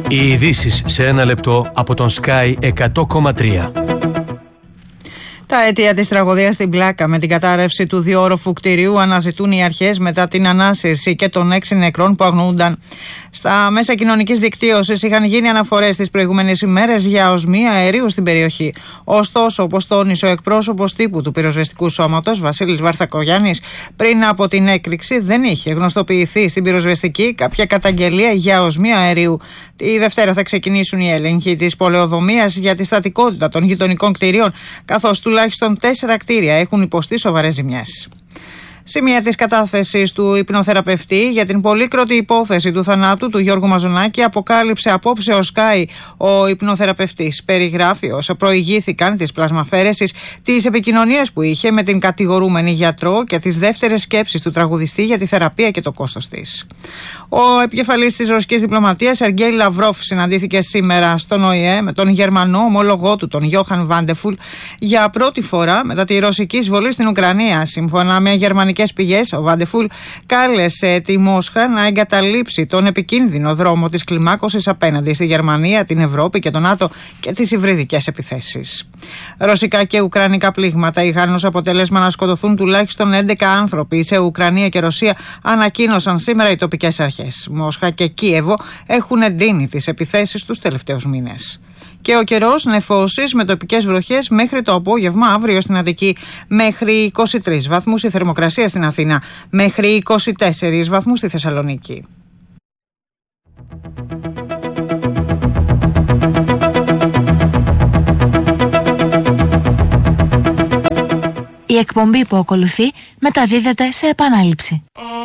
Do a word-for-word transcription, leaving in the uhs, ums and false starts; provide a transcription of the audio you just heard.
Οι ειδήσεις σε ένα λεπτό από τον Sky εκατό κόμμα τρία. Τα αίτια της τραγωδίας στην Πλάκα με την κατάρρευση του διόροφου κτηρίου αναζητούν οι αρχές μετά την ανάσυρση και των έξι νεκρών που αγνοούνταν. Στα μέσα κοινωνικής δικτύωσης είχαν γίνει αναφορές τις προηγούμενες ημέρες για οσμία αερίου στην περιοχή. Ωστόσο, όπως τόνισε ο εκπρόσωπος τύπου του πυροσβεστικού σώματος, Βασίλης Βαρθακογιάννης, πριν από την έκρηξη δεν είχε γνωστοποιηθεί στην πυροσβεστική κάποια καταγγελία για οσμία αερίου. Τη Δευτέρα θα ξεκινήσουν οι έλεγχοι της πολεοδομίας για τη στατικότητα των γειτονικών κτηρίων, καθώς τουλάχιστον τέσσερα κτίρια έχουν υποστεί σοβαρές ζημιές. Σημεία της κατάθεσης του υπνοθεραπευτή για την πολύκροτη υπόθεση του θανάτου του Γιώργου Μαζονάκη αποκάλυψε απόψε ο Sky ο υπνοθεραπευτής. Περιγράφει όσα προηγήθηκαν της πλασμαφαίρεσης, τις επικοινωνίες που είχε με την κατηγορούμενη γιατρό και τις δεύτερες σκέψεις του τραγουδιστή για τη θεραπεία και το κόστος της. Ο επικεφαλής της ρωσικής διπλωματίας, Σεργέι Λαυρόφ, συναντήθηκε σήμερα στον Ο Ε Ε με τον Γερμανό ομόλογό του, τον Γιόχαν Βάντεφουλ, για πρώτη φορά μετά τη ρωσική εισβολή στην Ουκρανία. Σύμφωνα με γερμανικές πηγές, ο Βάντεφουλ κάλεσε τη Μόσχα να εγκαταλείψει τον επικίνδυνο δρόμο της κλιμάκωσης απέναντι στη Γερμανία, την Ευρώπη και τον ΝΑΤΟ και τις υβριδικές επιθέσεις. Ρωσικά και ουκρανικά πλήγματα είχαν ως αποτέλεσμα να σκοτωθούν τουλάχιστον έντεκα άνθρωποι σε Ουκρανία και Ρωσία, ανακοίνωσαν σήμερα οι τοπικές αρχές. Μόσχα και Κίεβο έχουν εντείνει τις επιθέσεις τους τελευταίους μήνες. Και ο καιρός νεφώσεις με τοπικές βροχές μέχρι το απόγευμα αύριο στην Αττική, μέχρι είκοσι τρεις βαθμούς η θερμοκρασία στην Αθήνα, μέχρι είκοσι τέσσερις βαθμούς στη Θεσσαλονίκη. Η εκπομπή που ακολουθεί μεταδίδεται σε επανάληψη.